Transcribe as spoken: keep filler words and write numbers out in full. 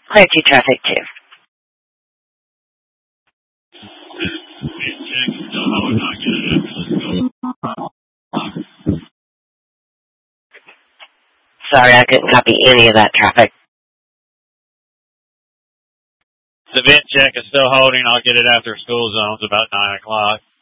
Clear two traffic two. Sorry, I couldn't copy any of that traffic. The vent check is still holding. I'll get it after school zones about nine o'clock.